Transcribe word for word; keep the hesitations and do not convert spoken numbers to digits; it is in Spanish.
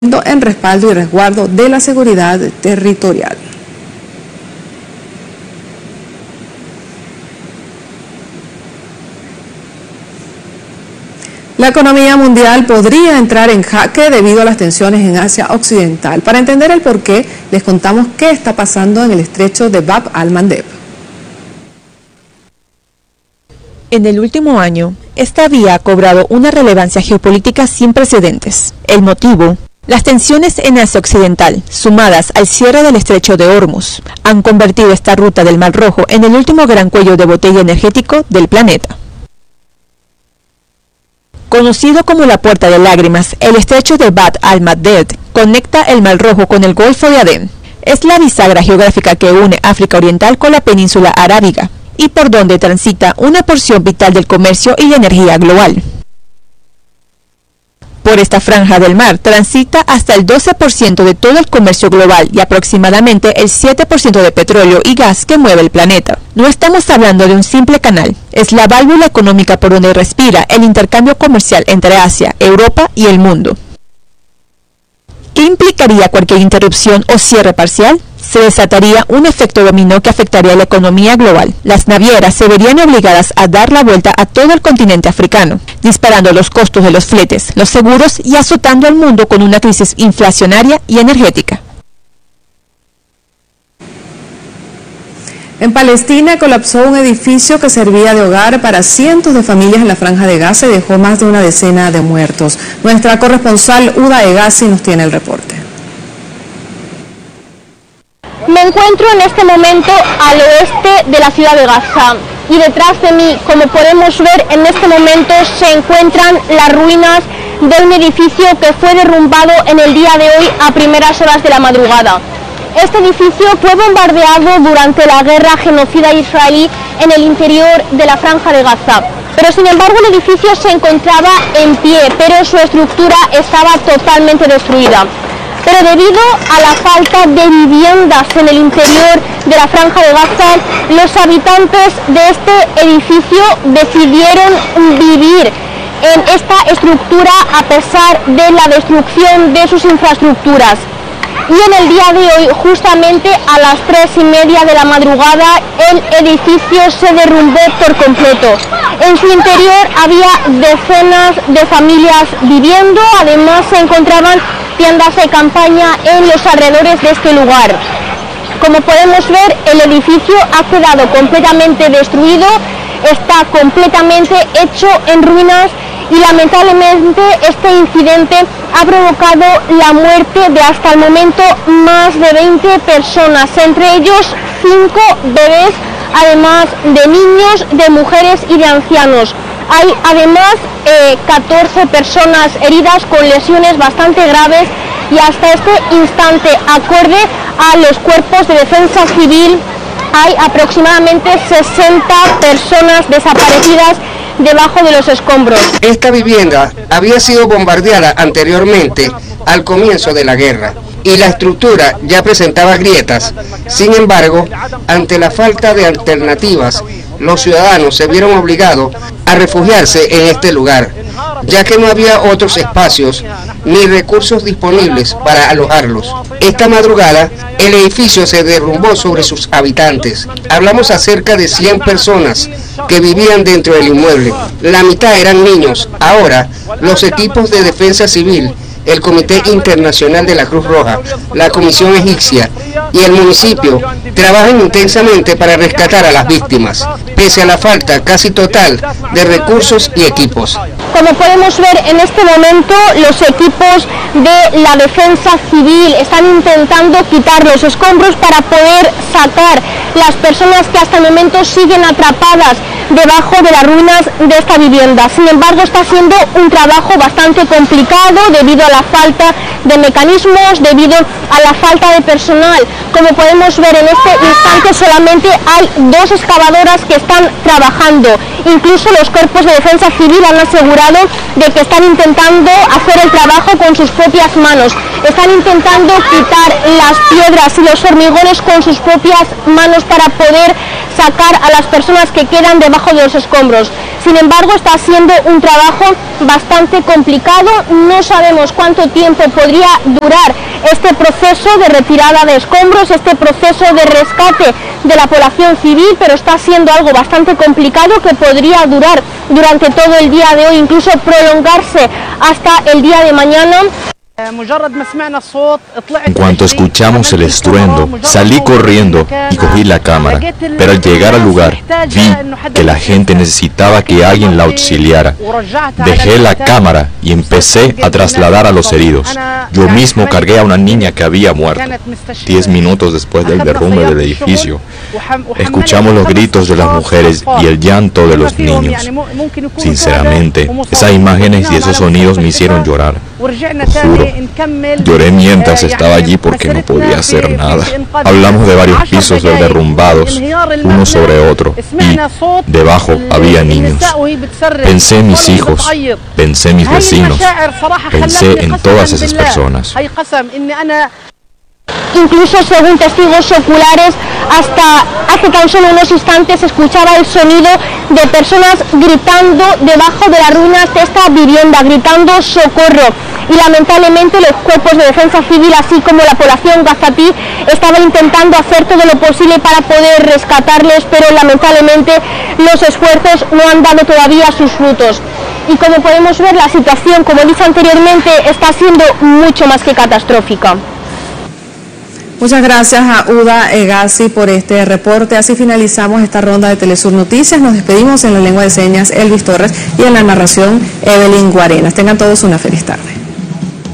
en respaldo y resguardo de la seguridad territorial. La economía mundial podría entrar en jaque debido a las tensiones en Asia Occidental. Para entender el porqué, les contamos qué está pasando en el estrecho de Bab al-Mandeb. En el último año, esta vía ha cobrado una relevancia geopolítica sin precedentes. El motivo: las tensiones en Asia Occidental, sumadas al cierre del estrecho de Hormuz, han convertido esta ruta del Mar Rojo en el último gran cuello de botella energético del planeta. Conocido como la Puerta de Lágrimas, el estrecho de Bab al-Mandeb conecta el Mar Rojo con el Golfo de Adén. Es la bisagra geográfica que une África Oriental con la península arábiga y por donde transita una porción vital del comercio y la energía global. Por esta franja del mar transita hasta el doce por ciento de todo el comercio global y aproximadamente el siete por ciento de petróleo y gas que mueve el planeta. No estamos hablando de un simple canal, es la válvula económica por donde respira el intercambio comercial entre Asia, Europa y el mundo. ¿Qué implicaría cualquier interrupción o cierre parcial? Se desataría un efecto dominó que afectaría la economía global. Las navieras se verían obligadas a dar la vuelta a todo el continente africano, disparando los costos de los fletes, los seguros y azotando al mundo con una crisis inflacionaria y energética. En Palestina colapsó un edificio que servía de hogar para cientos de familias en la Franja de Gaza y dejó más de una decena de muertos. Nuestra corresponsal Uda Egassi nos tiene el reporte. Me encuentro en este momento al oeste de la ciudad de Gaza y detrás de mí, como podemos ver, en este momento se encuentran las ruinas de un edificio que fue derrumbado en el día de hoy a primeras horas de la madrugada. Este edificio fue bombardeado durante la guerra genocida israelí en el interior de la Franja de Gaza, pero sin embargo el edificio se encontraba en pie, pero su estructura estaba totalmente destruida. Pero debido a la falta de viviendas en el interior de la Franja de Gaza, los habitantes de este edificio decidieron vivir en esta estructura a pesar de la destrucción de sus infraestructuras. Y en el día de hoy, justamente a las tres y media de la madrugada, el edificio se derrumbó por completo. En su interior había decenas de familias viviendo, además se encontraban tiendas de campaña en los alrededores de este lugar. Como podemos ver, el edificio ha quedado completamente destruido, está completamente hecho en ruinas y lamentablemente este incidente ha provocado la muerte de hasta el momento más de veinte personas, entre ellos cinco bebés, además de niños, de mujeres y de ancianos. Hay además eh, catorce personas heridas con lesiones bastante graves y hasta este instante, acorde a los cuerpos de defensa civil, hay aproximadamente sesenta personas desaparecidas debajo de los escombros. Esta vivienda había sido bombardeada anteriormente al comienzo de la guerra y la estructura ya presentaba grietas. Sin embargo, ante la falta de alternativas, los ciudadanos se vieron obligados a refugiarse en este lugar, ya que no había otros espacios ni recursos disponibles para alojarlos. Esta madrugada, el edificio se derrumbó sobre sus habitantes. Hablamos acerca de cien personas que vivían dentro del inmueble. La mitad eran niños. Ahora, los equipos de defensa civil, el Comité Internacional de la Cruz Roja, la Comisión Egipcia y el municipio trabajan intensamente para rescatar a las víctimas, pese a la falta casi total de recursos y equipos. Como podemos ver en este momento, los equipos de la defensa civil están intentando quitar los escombros para poder sacar las personas que hasta el momento siguen atrapadas debajo de las ruinas de esta vivienda. Sin embargo, está siendo un trabajo bastante complicado debido a la falta de mecanismos, debido a la falta de personal. Como podemos ver en este instante, solamente hay dos excavadoras que están trabajando. Incluso los cuerpos de defensa civil han asegurado de que están intentando hacer el trabajo con sus propias manos. Están intentando quitar las piedras y los hormigones con sus propias manos recursos para poder sacar a las personas que quedan debajo de los escombros. Sin embargo, está siendo un trabajo bastante complicado. No sabemos cuánto tiempo podría durar este proceso de retirada de escombros, este proceso de rescate de la población civil, pero está siendo algo bastante complicado que podría durar durante todo el día de hoy, incluso prolongarse hasta el día de mañana. En cuanto escuchamos el estruendo, salí corriendo y cogí la cámara, pero al llegar al lugar vi que la gente necesitaba que alguien la auxiliara. Dejé la cámara y empecé a trasladar a los heridos. Yo mismo cargué a una niña que había muerto. Diez minutos después del derrumbe del edificio, escuchamos los gritos de las mujeres y el llanto de los niños. Sinceramente, esas imágenes y esos sonidos me hicieron llorar. Lo juro. Lloré mientras estaba allí porque no podía hacer nada. Hablamos de varios pisos derrumbados, uno sobre otro, y debajo había niños. Pensé en mis hijos, pensé en mis vecinos, pensé en todas esas personas. Incluso según testigos oculares, hasta hace tan solo unos instantes se escuchaba el sonido de personas gritando debajo de las ruinas de esta vivienda, gritando socorro. Y lamentablemente los cuerpos de defensa civil, así como la población gazatí, estaban intentando hacer todo lo posible para poder rescatarles, pero lamentablemente los esfuerzos no han dado todavía sus frutos. Y como podemos ver, la situación, como dije anteriormente, está siendo mucho más que catastrófica. Muchas gracias a Uda Hegazi por este reporte. Así finalizamos esta ronda de Telesur Noticias. Nos despedimos en la lengua de señas Elvis Torres y en la narración Evelyn Guarenas. Tengan todos una feliz tarde.